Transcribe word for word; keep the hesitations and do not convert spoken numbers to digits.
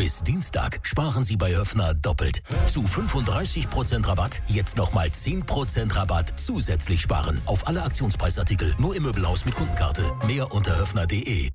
Bis Dienstag sparen Sie bei Höffner doppelt. Zu fünfunddreißig Prozent Rabatt jetzt nochmal zehn Prozent Rabatt zusätzlich sparen. Auf alle Aktionspreisartikel, nur im Möbelhaus mit Kundenkarte. Mehr unter höffner punkt de.